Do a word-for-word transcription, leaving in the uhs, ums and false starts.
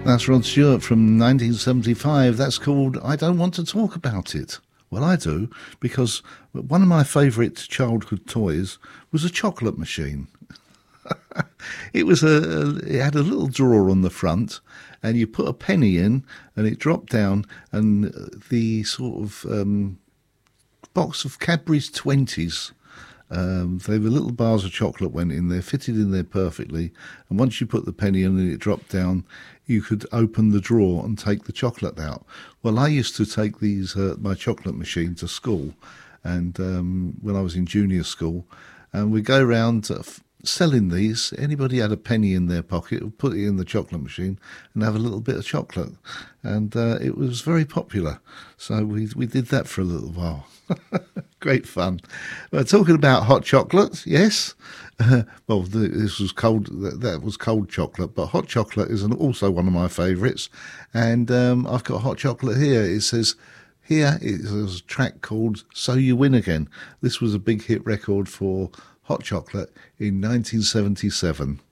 That's Rod Stewart from nineteen seventy-five. That's called I Don't Want to Talk About It. Well, I do, because one of my favourite childhood toys was a chocolate machine. It was a, it had a little drawer on the front, and you put a penny in, and it dropped down, and the sort of um, box of Cadbury's twenties. Um, they were little bars of chocolate went in there, fitted in there perfectly, and once you put the penny in and it dropped down, you could open the drawer and take the chocolate out. Well, I used to take these uh, my chocolate machine to school, and um, when I was in junior school, and we'd go around uh, f- selling these. Anybody had a penny in their pocket would put it in the chocolate machine and have a little bit of chocolate, and uh, it was very popular. So we we did that for a little while. Great fun. Well, talking about hot chocolate, yes. Uh, well, the, this was cold. That, that was cold chocolate, but hot chocolate is an, also one of my favourites. And um, I've got hot chocolate here. It says here is a track called "So You Win Again." This was a big hit record for Hot Chocolate in nineteen seventy-seven.